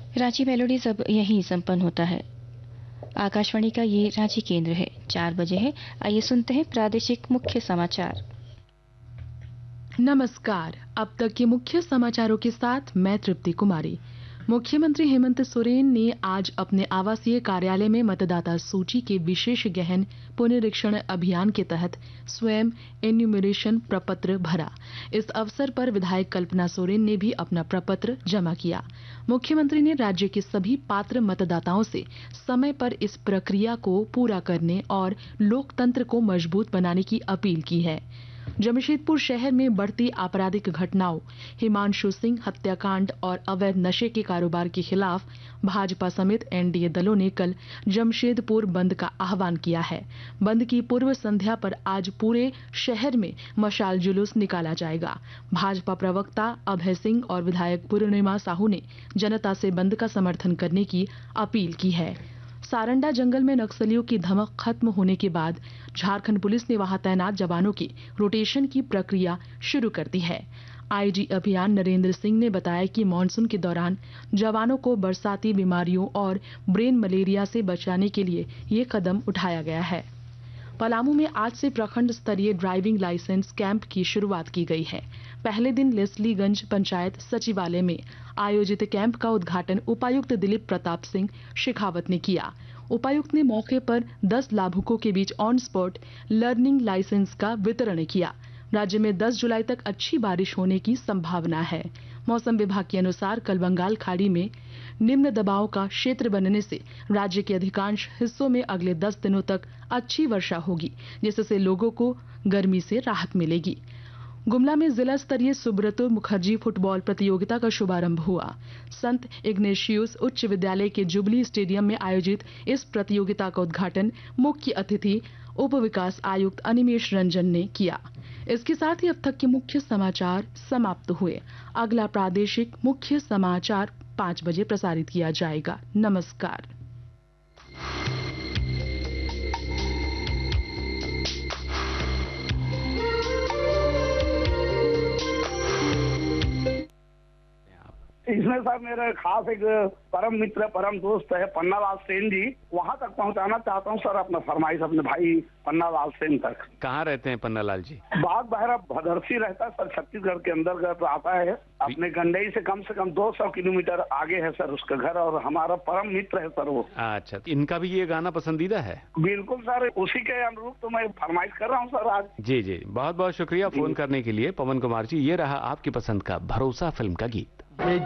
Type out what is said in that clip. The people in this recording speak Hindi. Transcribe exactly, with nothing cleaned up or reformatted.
रांची मेलोडीज अब यहीं संपन्न होता है। आकाशवाणी का ये रांची केंद्र है। चार बजे है। आइए सुनते हैं प्रादेशिक मुख्य समाचार। नमस्कार। अब तक के मुख्य समाचारों के साथ मैं तृप्ति कुमारी। मुख्यमंत्री हेमंत सोरेन ने आज अपने आवासीय कार्यालय में मतदाता सूची के विशेष गहन पुनरीक्षण अभियान के तहत स्वयं एन्यूमरेशन प्रपत्र भरा। इस अवसर पर विधायक कल्पना सोरेन ने भी अपना प्रपत्र जमा किया। मुख्यमंत्री ने राज्य के सभी पात्र मतदाताओं से समय पर इस प्रक्रिया को पूरा करने और लोकतंत्र को मजबूत बनाने की अपील की है। जमशेदपुर शहर में बढ़ती आपराधिक घटनाओं, हिमांशु सिंह हत्याकांड और अवैध नशे के कारोबार के खिलाफ भाजपा समेत एनडीए दलों ने कल जमशेदपुर बंद का आह्वान किया है। बंद की पूर्व संध्या पर आज पूरे शहर में मशाल जुलूस निकाला जाएगा। भाजपा प्रवक्ता अभय सिंह और विधायक पूर्णिमा साहू ने जनता से बंद का समर्थन करने की अपील की है। सारंडा जंगल में नक्सलियों की धमक खत्म होने के बाद झारखंड पुलिस ने वहां तैनात जवानों की रोटेशन की प्रक्रिया शुरू कर दी है। आईजी अभियान नरेंद्र सिंह ने बताया कि मानसून के दौरान जवानों को बरसाती बीमारियों और ब्रेन मलेरिया से बचाने के लिए ये कदम उठाया गया है। पलामू में आज से प्रखंड स्तरीय ड्राइविंग लाइसेंस कैंप की शुरुआत की गई है। पहले दिन लेस्लीगंज पंचायत सचिवालय में आयोजित कैंप का उद्घाटन उपायुक्त दिलीप प्रताप सिंह शेखावत ने किया। उपायुक्त ने मौके पर दस लाभुकों के बीच ऑन स्पॉट लर्निंग लाइसेंस का वितरण किया। राज्य में दस जुलाई तक अच्छी बारिश होने की संभावना है। मौसम विभाग के अनुसार कल बंगाल खाड़ी में निम्न दबाव का क्षेत्र बनने से राज्य के अधिकांश हिस्सों में अगले दस दिनों तक अच्छी वर्षा होगी, जिससे लोगों को गर्मी से राहत मिलेगी। गुमला में जिला स्तरीय सुब्रतो मुखर्जी फुटबॉल प्रतियोगिता का शुभारंभ हुआ। संत इग्नेशियस उच्च विद्यालय के जुबली स्टेडियम में आयोजित इस प्रतियोगिता का उद्घाटन मुख्य अतिथि उप विकास आयुक्त अनिमेष रंजन ने किया। इसके साथ ही अब तक के मुख्य समाचार समाप्त हुए। अगला प्रादेशिक मुख्य समाचार पाँच बजे प्रसारित किया जाएगा। नमस्कार। इसमें सर मेरा खास एक परम मित्र परम दोस्त है पन्नालाल सेन जी, वहां तक पहुंचाना चाहता हूं सर अपना फरमाइश अपने भाई पन्नालाल सेन तक। कहाँ रहते हैं पन्नालाल जी? बाग बहरा भदरसी रहता है सर, छत्तीसगढ़ के अंतर्गत आता है। अपने गंडई से कम से कम दो सौ किलोमीटर आगे है सर उसका घर, और हमारा परम मित्र है सर वो। अच्छा, इनका भी ये गाना पसंदीदा है? बिल्कुल सर, उसी के अनुरूप तो मैं फरमाइश कर रहा हूँ सर आज। जी जी, बहुत बहुत शुक्रिया फोन करने के लिए पवन कुमार जी। ये रहा आपकी पसंद का भरोसा फिल्म का गीत।